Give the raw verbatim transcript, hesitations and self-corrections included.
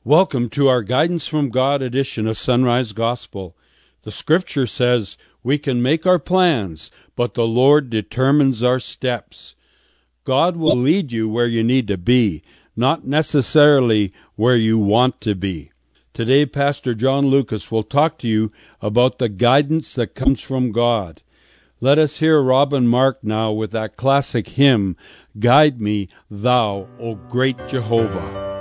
Welcome to our Guidance from God edition of Sunrise Gospel. The scripture says we can make our plans, but the Lord determines our steps. God will lead you where you need to be, not necessarily where you want to be. Today, Pastor John Lucas will talk to you about the guidance that comes from God. Let us hear Robin Mark now with that classic hymn, Guide Me, Thou, O Great Jehovah.